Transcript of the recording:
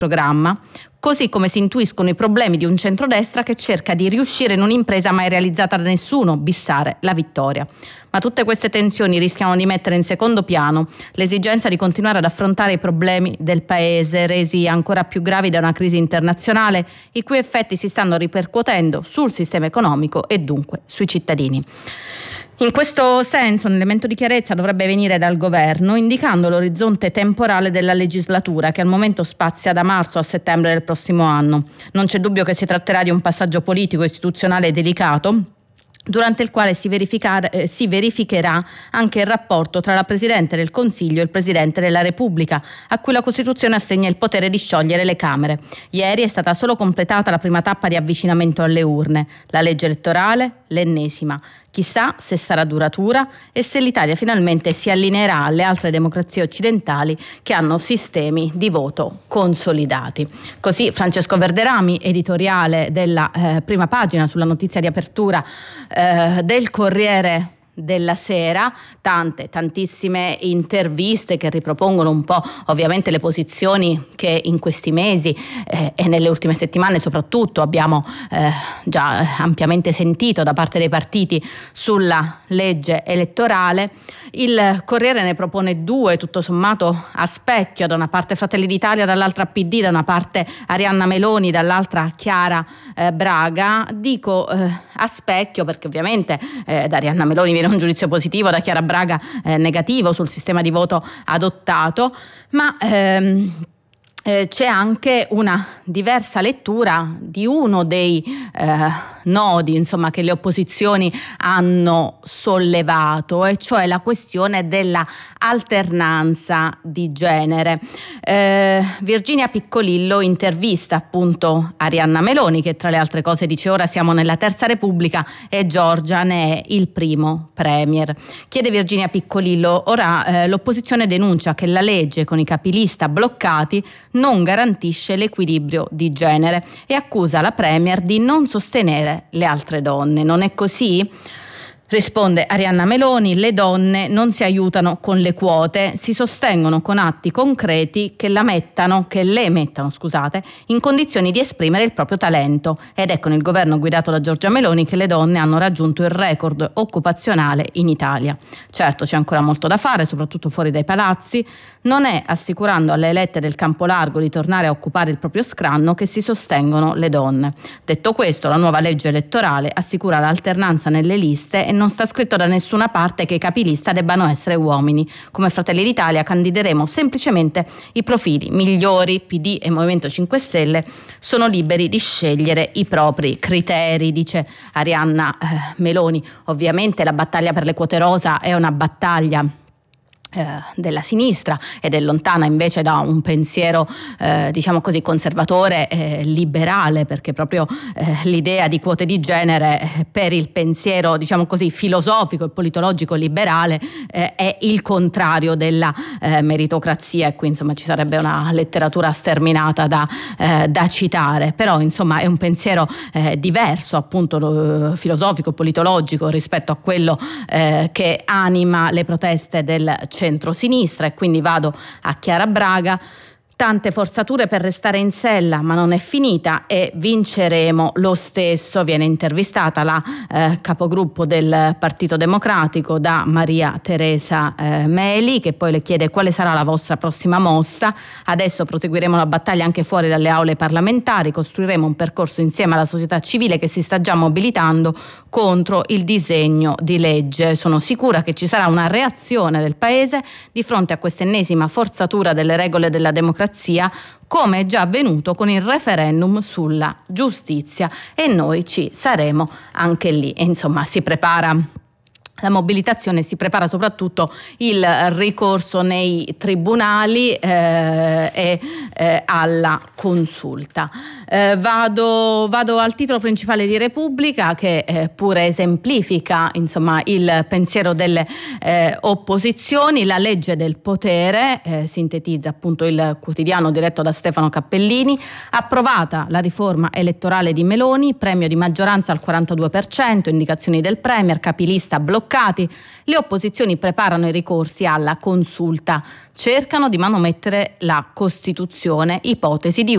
programma, così come si intuiscono i problemi di un centrodestra che cerca di riuscire in un'impresa mai realizzata da nessuno, bissare la vittoria. Ma tutte queste tensioni rischiano di mettere in secondo piano l'esigenza di continuare ad affrontare i problemi del Paese, resi ancora più gravi da una crisi internazionale, i cui effetti si stanno ripercuotendo sul sistema economico e dunque sui cittadini. In questo senso un elemento di chiarezza dovrebbe venire dal governo, indicando l'orizzonte temporale della legislatura, che al momento spazia da marzo a settembre del prossimo anno. Non c'è dubbio che si tratterà di un passaggio politico e istituzionale delicato, durante il quale si verificherà anche il rapporto tra la Presidente del Consiglio e il Presidente della Repubblica, a cui la Costituzione assegna il potere di sciogliere le Camere. Ieri è stata solo completata la prima tappa di avvicinamento alle urne, la legge elettorale, l'ennesima. Chissà se sarà duratura e se l'Italia finalmente si allineerà alle altre democrazie occidentali che hanno sistemi di voto consolidati. Così Francesco Verderami, editoriale della prima pagina sulla notizia di apertura del Corriere della Sera, tantissime interviste che ripropongono un po' ovviamente le posizioni che in questi mesi e nelle ultime settimane soprattutto abbiamo già ampiamente sentito da parte dei partiti sulla legge elettorale. Il Corriere ne propone due, tutto sommato a specchio: da una parte Fratelli d'Italia, dall'altra PD, da una parte Arianna Meloni, dall'altra Chiara Braga. Dico a specchio perché ovviamente da Arianna Meloni viene un giudizio positivo, da Chiara Braga negativo sul sistema di voto adottato, ma c'è anche una diversa lettura di uno dei nodi, insomma, che le opposizioni hanno sollevato, e cioè la questione della alternanza di genere. Virginia Piccolillo intervista appunto Arianna Meloni, che tra le altre cose dice: ora siamo nella Terza Repubblica e Giorgia ne è il primo premier. Chiede Virginia Piccolillo: ora l'opposizione denuncia che la legge con i capilista bloccati non garantisce l'equilibrio di genere e accusa la premier di non sostenere le altre donne. Non è così? Risponde Arianna Meloni: le donne non si aiutano con le quote, si sostengono con atti concreti che le mettano in condizioni di esprimere il proprio talento. Ed è con il governo guidato da Giorgia Meloni che le donne hanno raggiunto il record occupazionale in Italia. Certo, c'è ancora molto da fare, soprattutto fuori dai palazzi. Non è assicurando alle elette del campo largo di tornare a occupare il proprio scranno che si sostengono le donne. Detto questo, la nuova legge elettorale assicura l'alternanza nelle liste e non sta scritto da nessuna parte che i capilista debbano essere uomini. Come Fratelli d'Italia candideremo semplicemente i profili migliori. PD e Movimento 5 Stelle sono liberi di scegliere i propri criteri, dice Arianna Meloni. Ovviamente la battaglia per le quote rosa è una battaglia della sinistra ed è lontana invece da un pensiero diciamo così conservatore liberale, perché proprio l'idea di quote di genere per il pensiero diciamo così filosofico e politologico liberale è il contrario della meritocrazia, e qui insomma ci sarebbe una letteratura sterminata da citare, però insomma è un pensiero diverso appunto filosofico e politologico rispetto a quello che anima le proteste del centro-sinistra. E quindi vado a Chiara Braga: tante forzature per restare in sella, ma non è finita e vinceremo lo stesso. Viene intervistata la capogruppo del Partito Democratico da Maria Teresa Meli, che poi le chiede quale sarà la vostra prossima mossa. Adesso proseguiremo la battaglia anche fuori dalle aule parlamentari, costruiremo un percorso insieme alla società civile che si sta già mobilitando contro il disegno di legge. Sono sicura che ci sarà una reazione del Paese di fronte a questa ennesima forzatura delle regole della democrazia, come è già avvenuto con il referendum sulla giustizia, e noi ci saremo anche lì. E insomma si prepara la mobilitazione, si prepara soprattutto il ricorso nei tribunali e alla consulta. Vado al titolo principale di Repubblica, che pure esemplifica insomma il pensiero delle opposizioni. La legge del potere, sintetizza appunto il quotidiano diretto da Stefano Cappellini: approvata la riforma elettorale di Meloni, premio di maggioranza al 42%, indicazioni del premier, capilista bloccati. Le opposizioni preparano i ricorsi alla consulta, cercano di manomettere la Costituzione, ipotesi di